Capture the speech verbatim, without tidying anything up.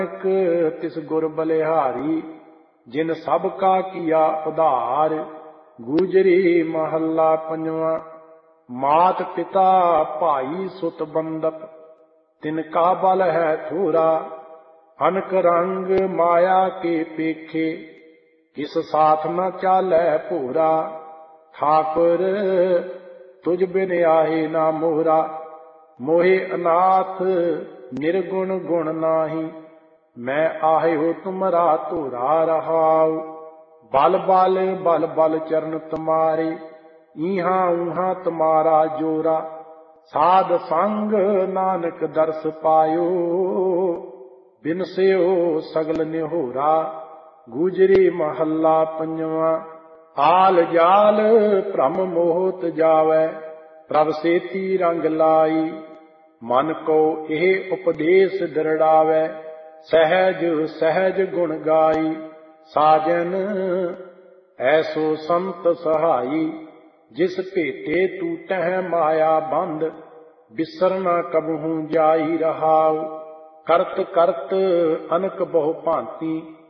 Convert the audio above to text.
तिस गुर बलिहारी जिन सब का किया उधार। गुजरी महला पंजवा। मात पिता भाई सुत बंदप तिनका बल है थोरा। अनक रंग माया के पेखे किस साथ न चालै पूरा। ठाकुर तुझ बिन आहे ना मोहरा। मोहे अनाथ निर्गुण गुण नाही। मैं आयो तुमरा तोरा रहाऊ। बल बल बल बल चरण तुम्हारे इहा उहा तुम्हारा जोरा। साध संग नानक दर्श पायो बिनस्यो सगल निहोरा। गुजरी महला पंजवा। आल जाल भ्रम मोहत जावै प्रभ सेती रंग लाई। मन को एह उपदेश दृढ़ावै सहज सहज गुण गाई। साजन ऐसो संत सहाई जिस भेटे टूटह माया बंद। बिसर न कबहू जाई रहाऊ। करत करत अनक बहु भांति